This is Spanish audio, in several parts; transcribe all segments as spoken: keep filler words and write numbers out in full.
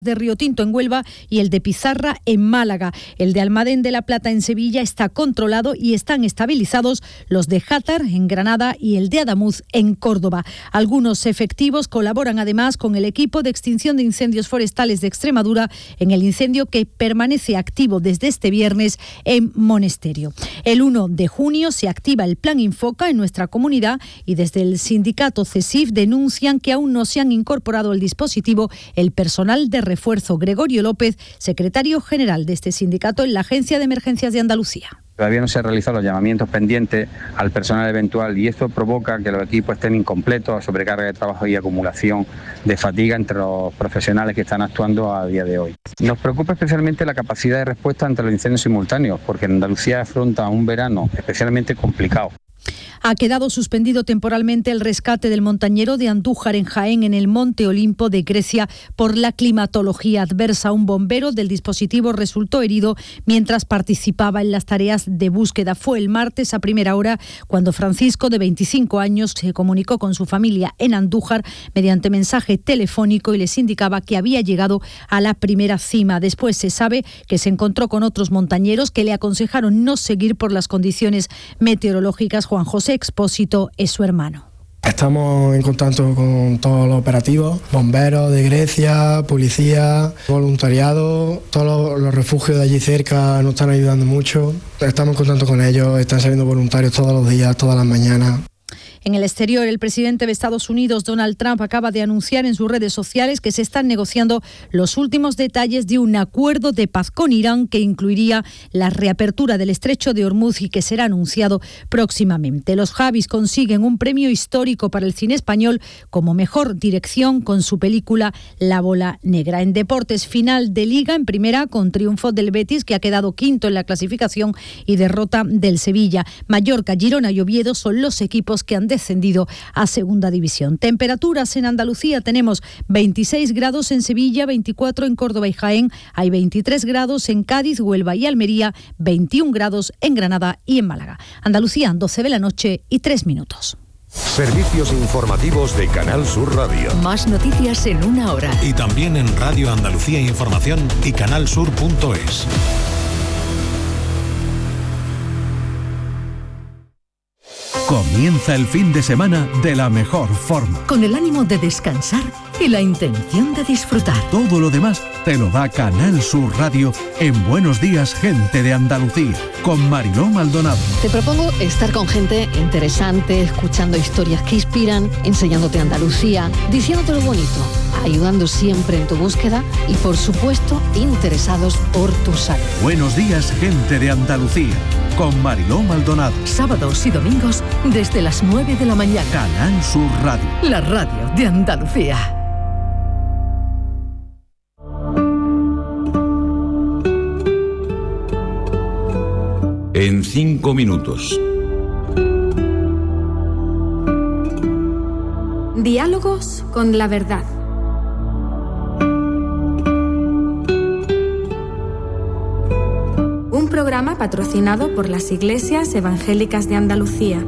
de Río Tinto en Huelva y el de Pizarra en Málaga. El de Almadén de la Plata en Sevilla está controlado y están estabilizados los de Játar en Granada y el de Adamuz en Córdoba. Algunos efectivos colaboran además con el equipo de extinción de incendios forestales de Extremadura en el incendio que permanece activo desde este viernes en Monesterio. El primero de junio se activa el Plan Infoca en nuestra comunidad y desde el sindicato CESIF denuncian que aún no se han incorporado al dispositivo el personal de refuerzo. Gregorio López, secretario general de este sindicato en la Agencia de Emergencias de Andalucía. Todavía no se han realizado los llamamientos pendientes al personal eventual y esto provoca que los equipos estén incompletos, sobrecarga de trabajo y acumulación de fatiga entre los profesionales que están actuando a día de hoy. Nos preocupa especialmente la capacidad de respuesta ante los incendios simultáneos, porque Andalucía afronta un verano especialmente complicado. Ha quedado suspendido temporalmente el rescate del montañero de Andújar en Jaén, en el Monte Olimpo de Grecia, por la climatología adversa. Un bombero del dispositivo resultó herido mientras participaba en las tareas de búsqueda. Fue el martes a primera hora cuando Francisco, de veinticinco años, se comunicó con su familia en Andújar mediante mensaje telefónico y les indicaba que había llegado a la primera cima. Después se sabe que se encontró con otros montañeros que le aconsejaron no seguir por las condiciones meteorológicas. Juan José Expósito es su hermano. Estamos en contacto con todos los operativos, bomberos de Grecia, policía, voluntariado, todos los, los refugios de allí cerca nos están ayudando mucho. Estamos en contacto con ellos, están saliendo voluntarios todos los días, todas las mañanas. En el exterior, el presidente de Estados Unidos, Donald Trump, acaba de anunciar en sus redes sociales que se están negociando los últimos detalles de un acuerdo de paz con Irán que incluiría la reapertura del estrecho de Hormuz y que será anunciado próximamente. Los Javis consiguen un premio histórico para el cine español como mejor dirección con su película La Bola Negra. En deportes, final de Liga en primera con triunfo del Betis, que ha quedado quinto en la clasificación, y derrota del Sevilla. Mallorca, Girona y Oviedo son los equipos que han descendido a segunda división. Temperaturas en Andalucía: tenemos veintiséis grados en Sevilla, veinticuatro en Córdoba y Jaén, hay veintitrés grados en Cádiz, Huelva y Almería, veintiún grados en Granada y en Málaga. Andalucía, doce de la noche y tres minutos. Servicios informativos de Canal Sur Radio. Más noticias en una hora. Y también en Radio Andalucía Información y canalsur punto es. Comienza el fin de semana de la mejor forma. Con el ánimo de descansar y la intención de disfrutar. Todo lo demás te lo da Canal Sur Radio en Buenos Días, Gente de Andalucía, con Mariló Maldonado. Te propongo estar con gente interesante, escuchando historias que inspiran, enseñándote Andalucía, diciéndote lo bonito, ayudando siempre en tu búsqueda y, por supuesto, interesados por tu salud. Buenos Días, Gente de Andalucía, con Mariló Maldonado. Sábados y domingos desde las nueve de la mañana. Canal Sur Radio. La radio de Andalucía. En cinco minutos. Diálogos con la verdad. Un programa patrocinado por las Iglesias Evangélicas de Andalucía.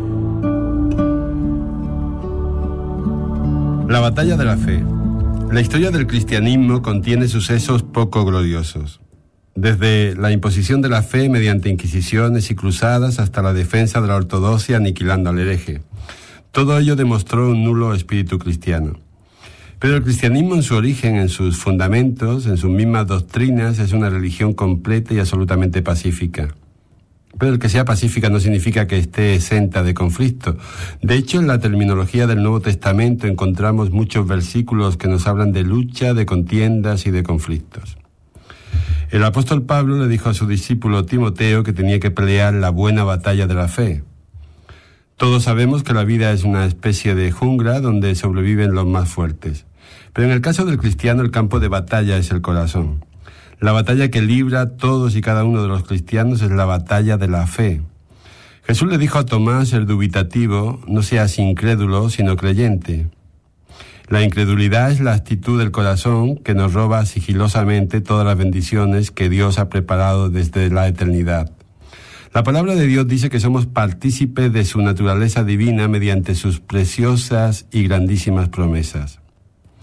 La batalla de la fe. La historia del cristianismo contiene sucesos poco gloriosos. Desde la imposición de la fe mediante inquisiciones y cruzadas hasta la defensa de la ortodoxia aniquilando al hereje. Todo ello demostró un nulo espíritu cristiano. Pero el cristianismo en su origen, en sus fundamentos, en sus mismas doctrinas, es una religión completa y absolutamente pacífica. Pero el que sea pacífica no significa que esté exenta de conflicto. De hecho, en la terminología del Nuevo Testamento encontramos muchos versículos que nos hablan de lucha, de contiendas y de conflictos. El apóstol Pablo le dijo a su discípulo Timoteo que tenía que pelear la buena batalla de la fe. Todos sabemos que la vida es una especie de jungla donde sobreviven los más fuertes. Pero en el caso del cristiano, el campo de batalla es el corazón. La batalla que libra todos y cada uno de los cristianos es la batalla de la fe. Jesús le dijo a Tomás, el dubitativo, no seas incrédulo, sino creyente. La incredulidad es la actitud del corazón que nos roba sigilosamente todas las bendiciones que Dios ha preparado desde la eternidad. La palabra de Dios dice que somos partícipes de su naturaleza divina mediante sus preciosas y grandísimas promesas.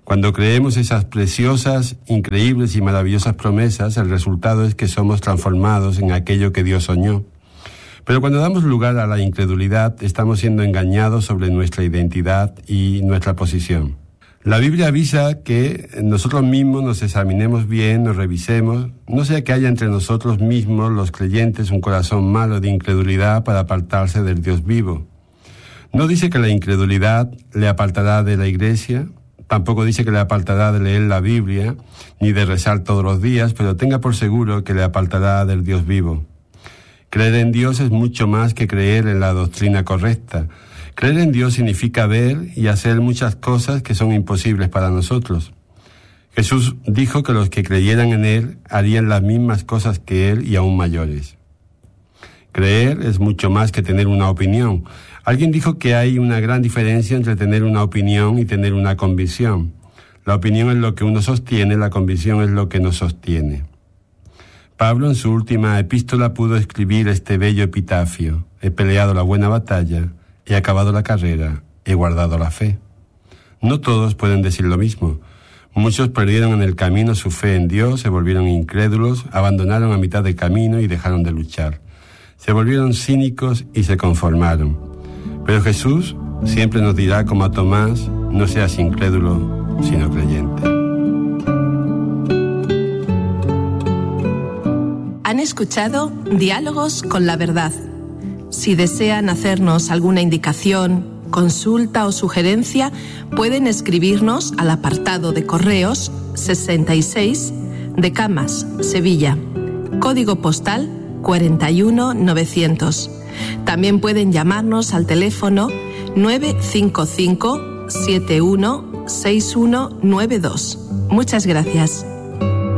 Cuando creemos esas preciosas, increíbles y maravillosas promesas, el resultado es que somos transformados en aquello que Dios soñó. Pero cuando damos lugar a la incredulidad, estamos siendo engañados sobre nuestra identidad y nuestra posición. La Biblia avisa que nosotros mismos nos examinemos bien, nos revisemos, no sea que haya entre nosotros mismos, los creyentes, un corazón malo de incredulidad para apartarse del Dios vivo. No dice que la incredulidad le apartará de la iglesia, tampoco dice que le apartará de leer la Biblia, ni de rezar todos los días, pero tenga por seguro que le apartará del Dios vivo. Creer en Dios es mucho más que creer en la doctrina correcta. Creer en Dios significa ver y hacer muchas cosas que son imposibles para nosotros. Jesús dijo que los que creyeran en Él harían las mismas cosas que Él y aún mayores. Creer es mucho más que tener una opinión. Alguien dijo que hay una gran diferencia entre tener una opinión y tener una convicción. La opinión es lo que uno sostiene, la convicción es lo que nos sostiene. Pablo en su última epístola pudo escribir este bello epitafio: he peleado la buena batalla, he acabado la carrera, he guardado la fe. No todos pueden decir lo mismo. Muchos perdieron en el camino su fe en Dios, se volvieron incrédulos, abandonaron a mitad del camino y dejaron de luchar. Se volvieron cínicos y se conformaron. Pero Jesús siempre nos dirá, como a Tomás, no seas incrédulo, sino creyente. Han escuchado Diálogos con la Verdad. Si desean hacernos alguna indicación, consulta o sugerencia, pueden escribirnos al apartado de correos sesenta y seis de Camas, Sevilla, código postal cuarenta y uno novecientos. También pueden llamarnos al teléfono nueve cinco cinco, siete uno, seis uno nueve dos. Muchas gracias.